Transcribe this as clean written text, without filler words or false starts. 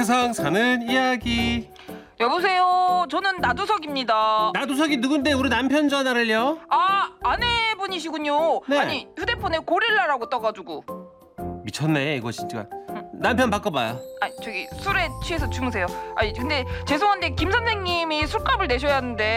항상 사는 이야기. 여보세요. 저는 나두석입니다. 나두석이 누군데 우리 남편 전화를요? 아, 아내분이시군요. 네. 아니, 휴대폰에 고릴라라고 떠가지고. 미쳤네 이거 진짜. 남편 바꿔봐요. 아, 저기 술에 취해서 주무세요. 아니, 근데 죄송한데 김 선생님이 술값을 내셔야 하는데